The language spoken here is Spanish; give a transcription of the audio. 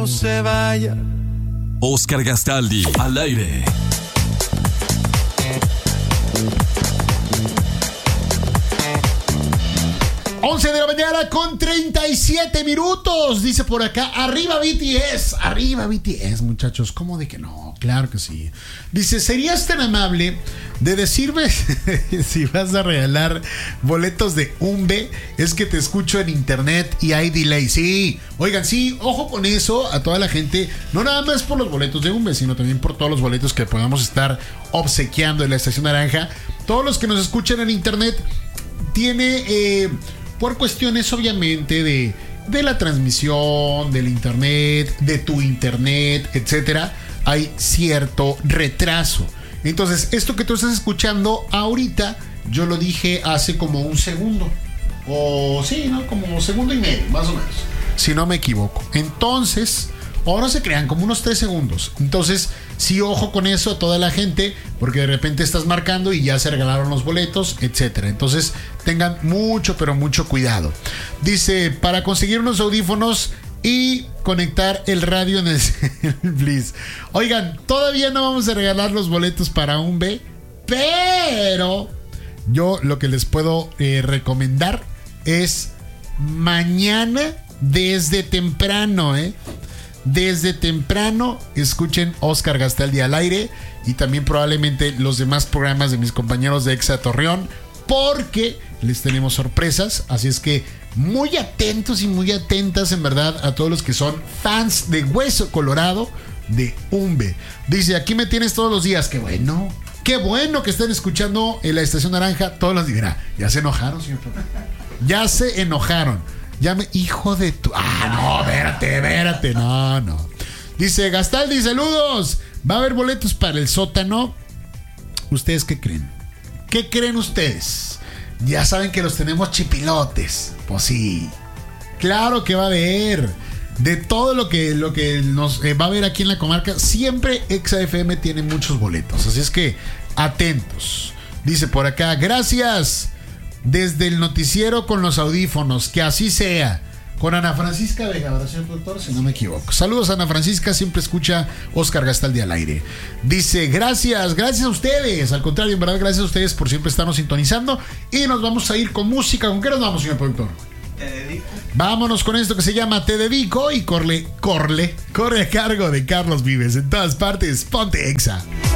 no se vaya. Óscar Gastaldi, al aire. Once de la mañana con 37 minutos. Dice por acá, arriba BTS, muchachos. ¿Cómo de que no? Claro que sí. Dice, ¿serías tan amable de decirme si vas a regalar boletos de Umbe? Es que te escucho en internet y hay delay. Sí, oigan, sí, ojo con eso a toda la gente. No nada más por los boletos de Umbe, sino también por todos los boletos que podamos estar obsequiando en la Estación Naranja. Todos los que nos escuchan en internet tiene... por cuestiones obviamente de la transmisión, del internet, de tu internet, etcétera, hay cierto retraso. Entonces, esto que tú estás escuchando ahorita, yo lo dije hace como un segundo. O sí, ¿no? Como segundo y medio, más o menos. Si no me equivoco. Entonces, ahora se crean como unos 3 segundos. Entonces, sí, ojo con eso a toda la gente, porque de repente estás marcando y ya se regalaron los boletos, etcétera. Entonces, tengan mucho, pero mucho cuidado. Dice, para conseguir unos audífonos y conectar el radio en el Bliss. Oigan, todavía no vamos a regalar los boletos para Umbe, pero yo lo que les puedo recomendar es mañana desde temprano, Desde temprano escuchen Óscar Gastaldi al aire y también probablemente los demás programas de mis compañeros de Exa Torreón, porque les tenemos sorpresas. Así es que muy atentos y muy atentas en verdad a todos los que son fans de Hueso Colorado de Umbe. Dice, aquí me tienes todos los días. Qué bueno que estén escuchando en la Estación Naranja todos los días. Mira, ya se enojaron, señor. Ya se enojaron. Hijo de tu... no, espérate. No. Dice, Gastaldi, saludos. ¿Va a haber boletos para el sótano? ¿Ustedes qué creen? ¿Qué creen ustedes? Ya saben que los tenemos chipilotes. Pues sí. Claro que va a haber. De todo lo que nos va a haber aquí en la comarca, siempre Exa FM tiene muchos boletos. Así es que, atentos. Dice por acá, gracias. Desde el noticiero con los audífonos, que así sea. Con Ana Francisca Vega, ¿verdad, señor doctor? Si no me equivoco. Saludos, Ana Francisca, siempre escucha Óscar Gastaldi al aire. Dice, gracias a ustedes. Al contrario, en verdad, gracias a ustedes por siempre estarnos sintonizando. Y nos vamos a ir con música. ¿Con qué nos vamos, señor productor? Te dedico. Vámonos con esto que se llama Te Dedico y corre a cargo de Carlos Vives. En todas partes, ponte Exa.